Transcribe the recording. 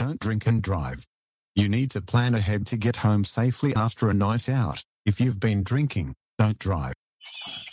don't drink and drive. You need to plan ahead to get home safely after a night out. If you've been drinking, don't drive.